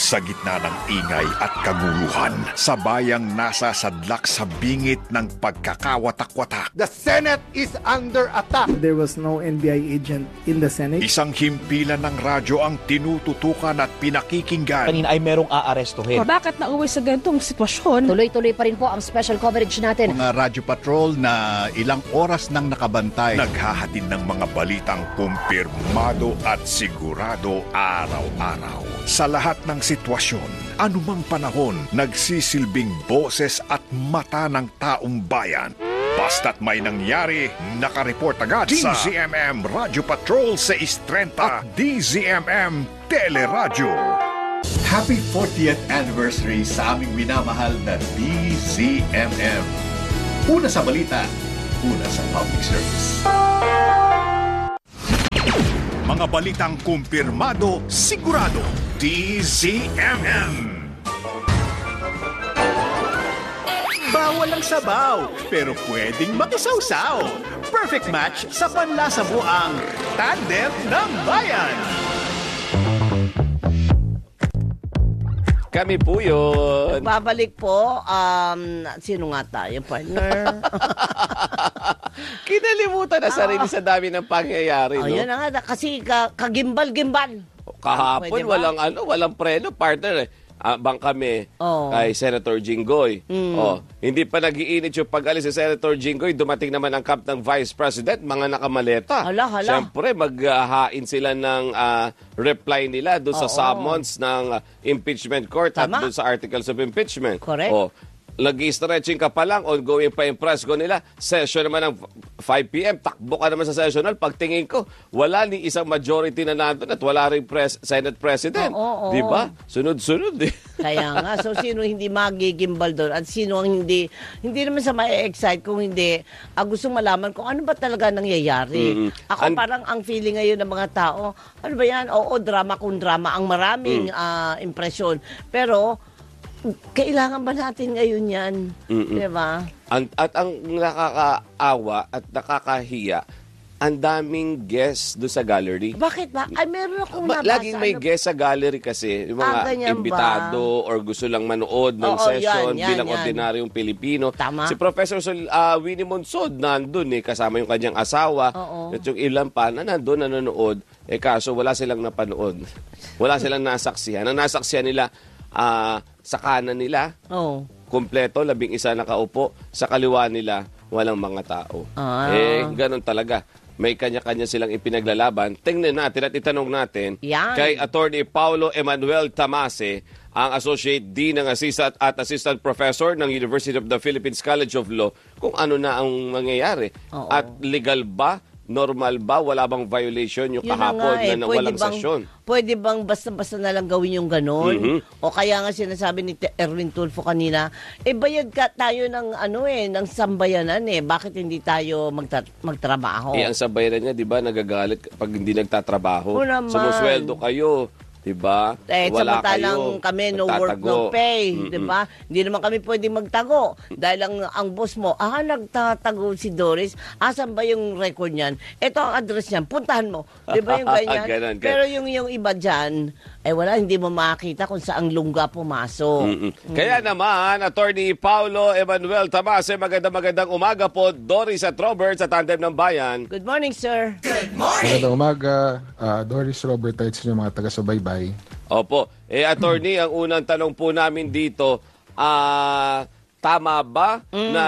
Sa gitna ng ingay at kaguluhan, sa bayang nasa sadlak sa bingit ng pagkakawatak-watak. The Senate is under attack. There was no NBI agent in the Senate. Isang himpilan ng radyo ang tinututukan at pinakikinggan. Kanina ay merong aarestuhin. Bakit nauwi sa ganitong sitwasyon? Tuloy-tuloy pa rin po ang special coverage natin. Mga radyo patrol na ilang oras nang nakabantay. Naghahatid ng mga balitang kumpirmado at sigurado araw-araw. Sa lahat ng sitwasyon, anumang panahon, nagsisilbing boses at mata ng taong bayan. Basta't may nangyari, nakareport agad sa DZMM Radio Patrol sa 630 at DZMM Teleradyo. Happy 40th anniversary sa aming minamahal na DZMM. Una sa balita, una sa public service. Mga balitang kumpirmado, sigurado, DZMM. Bawal ang sabaw, pero pwedeng makisawsaw. Perfect match sa panlasa mo ang Tandem ng Bayan. Kami po yun. Babalik po, sino nga tayo, partner? Kinalimutan na sarili sa dami ng pangyayari, no? Yan na nga, kasi kagimbal-gimbal. Kahapon, walang preno, partner eh. Abang kami kay Senator Jinggoy. Hindi pa nag-iinit yung pag-alis si Senator Jinggoy, dumating naman ang camp ng Vice President, mga nakamaleta. Hala. Siyempre, maghahain sila ng reply nila doon sa summons ng impeachment court at doon sa articles of impeachment. Correct. Lagi-stretching ka pa lang, ongoing pa yung press ko nila. Session naman ng 5 p.m., takbo ka naman sa sessional. Pagtingin ko, wala ni isang majority na nandun at wala rin Senate President. Diba? Sunod-sunod eh. Kaya nga, so sino hindi magigimbal doon at sino ang hindi naman sa ma-excite kung hindi gusto malaman kung ano ba talaga nangyayari. Ako parang ang feeling ngayon ng mga tao, ano ba yan? Oo, drama kung drama. Ang maraming impresyon. Pero, kailangan ba natin ngayon yan? Diba? At ang nakakaawa at nakakahiya, ang daming guests doon sa gallery. Bakit ba? Ay, meron akong nabasa. Laging may guest sa gallery kasi. Yung mga imbitado or gusto lang manood ng session bilang ordinaryong Pilipino. Tama. Si Professor Winnie Monsod nandun kasama yung kanyang asawa. At yung ilan pa na nandun nanonood. Kaso wala silang napanood. Wala silang nasaksihan. Ang nasaksihan nila sa kanan nila, kompleto, 11 nakaupo. Sa kaliwa nila, walang mga tao. Ganun talaga. May kanya-kanya silang ipinaglalaban. Tingnan natin at itanong natin kay Attorney Paulo Emanuel Tamase, ang Associate Dean ng Assistant Professor ng University of the Philippines College of Law, kung ano na ang mangyayari. At legal ba? Normal ba? Wala bang violation yung kahapon na walang sesyon? Pwede bang basta-basta na lang gawin yung ganon? O kaya nga sinasabi ni Erwin Tulfo kanina, bayad ka tayo ng ng sambayanan Bakit hindi tayo magtrabaho? Ang sambayanan niya, di ba, nagagalit pag hindi nagtatrabaho. Sumusweldo kayo. Diba? Wala samantalang kami no work, no pay. Diba? Hindi naman kami pwedeng magtago. Dahil ang boss mo, nagtatago si Doris. Asan ba yung record niyan? Ito ang address niyan. Puntahan mo. Diba yung ganyan? Ganun. Pero yung iba dyan, wala, hindi mo makakita kung saang lungga pumasok. Kaya naman, Attorney Paulo Emanuel Tamase, magandang umaga po. Doris at Robert sa Tandem ng Bayan. Good morning, sir. Good morning. Magandang umaga, Doris, Robert, at sa mga taga-subaybay. Opo. Attorney, ang unang tanong po namin dito, tama ba na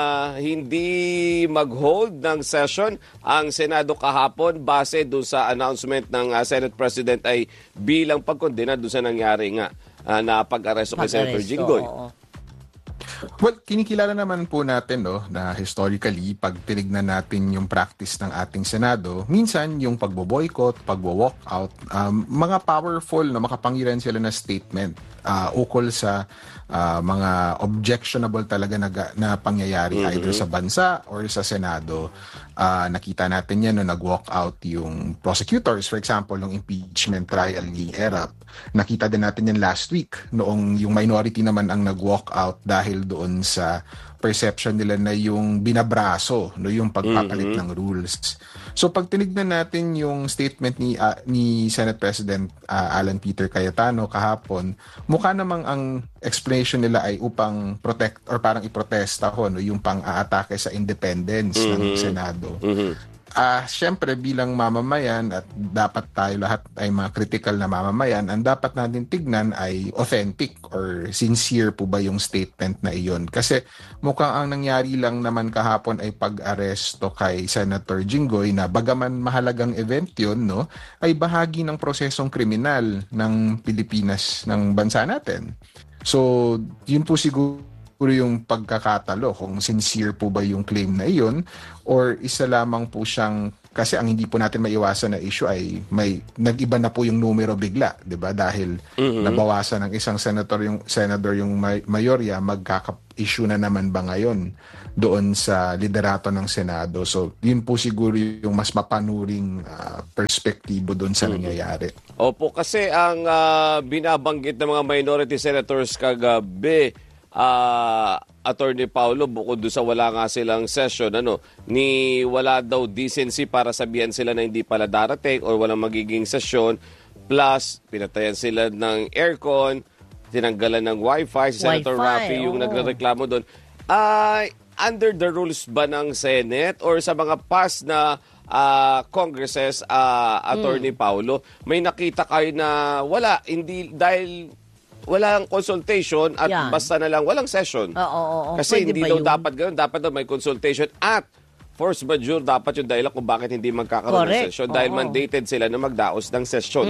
hindi mag-hold ng session ang Senado kahapon base doon sa announcement ng Senate President ay bilang pagkondena doon sa nangyari nga na pag-aresto kay Senator Jinggoy? Well, kinikilala naman po natin na historically, pag tinignan natin yung practice ng ating Senado, minsan yung pagbo-boycott, pagbo-walkout, mga powerful na makapangyarihan sila na statement ukol sa mga objectionable talaga na pangyayari either sa bansa or sa Senado. Nakita natin yan nag-walk out yung prosecutors, for example, ng impeachment trial ni Erap. Nakita din natin yan last week noong yung minority naman ang nag-walk out dahil doon sa perception nila na yung binabraso, no, yung pagpapalit ng rules. So pag tinignan natin yung statement ni Senate President Alan Peter Cayetano kahapon, mukha namang ang explanation nila ay upang protect or parang iprotesta no, yung pang-aatake sa independence ng Senado. Siyempre bilang mamamayan at dapat tayo lahat ay mga critical na mamamayan, ang dapat natin tignan ay authentic or sincere po ba yung statement na iyon. Kasi mukhang ang nangyari lang naman kahapon ay pag-aresto kay Senator Jinggoy na bagaman mahalagang event yun, no, ay bahagi ng prosesong kriminal ng Pilipinas, ng bansa natin. So, yun po siguro yung pagkakatalo kung sincere po ba yung claim na iyon or isa lamang po siyang, kasi ang hindi po natin maiwasan na issue ay may nag-iba na po yung numero bigla, 'di ba? Dahil nabawasan ng isang senador yung mayorya, magkaka-issue na naman ba ngayon doon sa liderato ng Senado. So, yun po siguro yung mas mapanuring perspektibo doon sa nangyayari. Opo, kasi ang binabanggit ng mga minority senators kagabi, Attorney Paulo, bukod doon sa wala nga silang session, ni wala daw decency para sabihan sila na hindi pala darating or walang magiging session, plus pinatayan sila ng aircon, tinanggalan ng wifi, si Senator Raffy yung nagrereklamo doon. Under the rules ba ng Senate or sa mga past na congresses, Attorney Paulo, may nakita kayo na wala, hindi dahil walang consultation at basta na lang walang session. Kasi hindi daw dapat ganoon. Dapat daw may consultation at force majeure dapat yung dahilan kung bakit hindi magkakaroon ng session. Dahil mandated sila na magdaos ng session.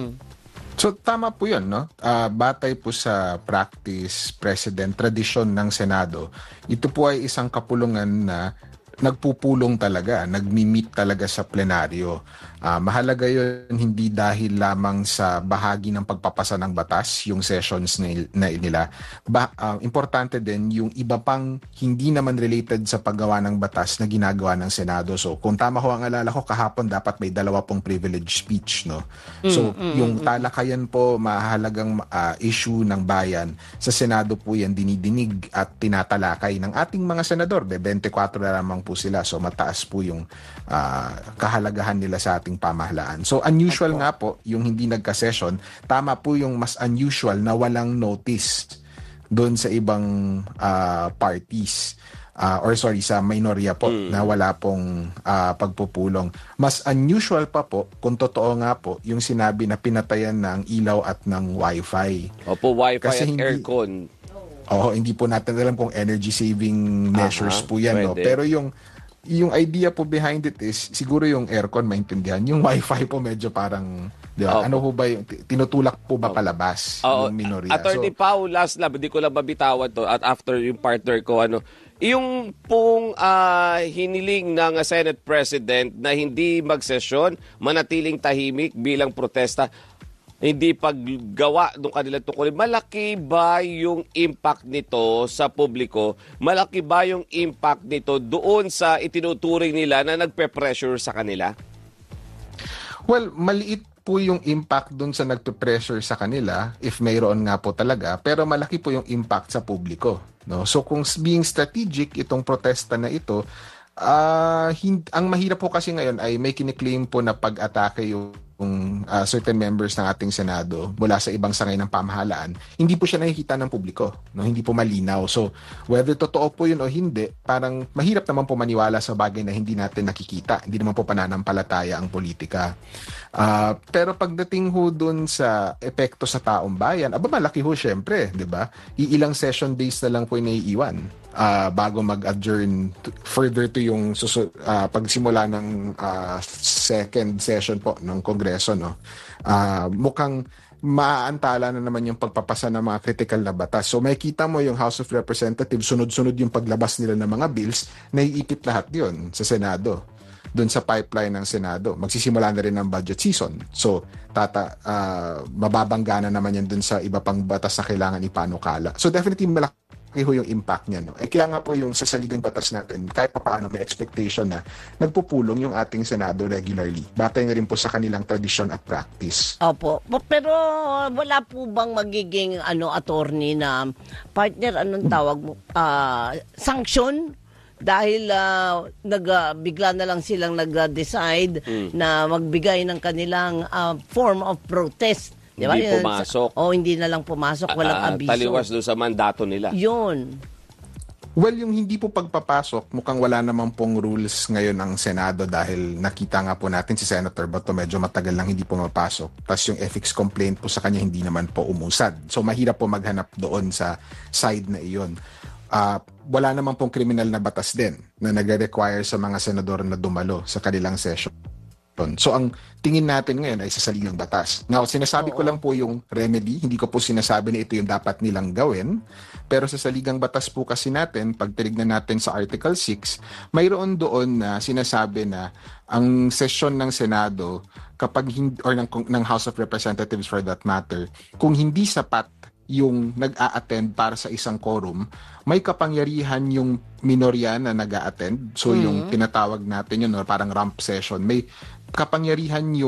So tama po yun, no? Batay po sa practice, precedent, tradisyon ng Senado, ito po ay isang kapulungan na nagpupulong talaga, nagmi-meet talaga sa plenaryo. Mahalaga yun hindi dahil lamang sa bahagi ng pagpapasa ng batas, yung sessions nila. Importante din yung iba pang hindi naman related sa paggawa ng batas na ginagawa ng Senado. So kung tama ko ang alala ko, kahapon dapat may 2 privilege speech, no? So yung talakayan po, mahalagang issue ng bayan, sa Senado po yan dinidinig at tinatalakay ng ating mga senador. 24 na lamang po sila. So mataas po yung kahalagahan nila sa ating pamahalaan. So unusual nga po yung hindi nagka-session. Tama po yung mas unusual na walang notice doon sa ibang parties. Sa minorya po na wala pong pagpupulong. Mas unusual pa po kung totoo nga po yung sinabi na pinatayan ng ilaw at ng wifi. Opo, wifi kasi at aircon. Hindi po natin alam kung energy saving measures po yan. No? Pero yung idea po behind it is, siguro yung aircon maintindihan. Yung wifi po medyo parang, di ba? Ano po ba yung, tinutulak po ba palabas yung minorya? Attorney Pao, last lab, hindi ko lang mabitawan to at after yung partner ko, yung pong hiniling ng Senate President na hindi magsesyon, manatiling tahimik bilang protesta, hindi paggawa ng kanilang tungkulin. Malaki ba yung impact nito sa publiko? Malaki ba yung impact nito doon sa itinuturing nila na nagpe-pressure sa kanila? Well, maliit po yung impact doon sa nagpe-pressure sa kanila, if mayroon nga po talaga, pero malaki po yung impact sa publiko. No? So kung being strategic itong protesta na ito, ang mahirap po kasi ngayon ay may kiniklaim po na pag-atake yung certain members ng ating Senado mula sa ibang sangay ng pamahalaan, hindi po siya nakikita ng publiko, no? Hindi po malinaw. So, whether totoo po yun o hindi, parang mahirap naman po maniwala sa bagay na hindi natin nakikita. Hindi naman po pananampalataya ang politika. Pero pagdating ho dun sa epekto sa taong bayan, malaki ho syempre, di ba? Iilang session days na lang po yung naiiwan bago mag-adjourn further to yung pagsimula ng second session po ng Kongreso, no? Mukhang maaantala na naman yung pagpapasa ng mga critical na batas. So makikita mo yung House of Representatives, sunod-sunod yung paglabas nila ng mga bills, naiipit lahat yun sa Senado. Doon sa pipeline ng Senado. Magsisimula na rin ang budget season. So, mababangga na naman yan doon sa iba pang batas na kailangan ipanukala. So, definitely malaki ho yung impact niya. No? Kaya nga po yung sa saligang batas natin, kahit pa paano may expectation na nagpupulong yung ating Senado regularly. Batay na rin po sa kanilang tradition at practice. Opo. Pero wala po bang magiging attorney na partner, anong tawag mo? Sanction? Dahil bigla na lang silang nag-decide na magbigay ng kanilang form of protest. Diba? Hindi pumasok. Hindi na lang pumasok, walang abiso. Taliwas doon sa mandato nila. Yun. Well, yung hindi po pagpapasok, mukhang wala naman pong rules ngayon ng Senado dahil nakita nga po natin si Senator Bato medyo matagal lang hindi pumapasok. Tapos yung ethics complaint po sa kanya hindi naman po umusad. So mahirap po maghanap doon sa side na iyon. Wala naman pong criminal na batas din na nagre-require sa mga senador na dumalo sa kanilang session. So ang tingin natin ngayon ay sa saligang batas. Now, sinasabi ko lang po yung remedy, hindi ko po sinasabi na ito yung dapat nilang gawin, pero sa saligang batas po kasi natin, pag tinignan natin sa Article 6, mayroon doon na sinasabi na ang session ng Senado kapag or ng House of Representatives for that matter, kung hindi sapat yung nag-a-attend para sa isang quorum, may kapangyarihan yung minorya na nag-a-attend. So yung tinatawag natin yun, or parang rump session, may kapangyarihan yung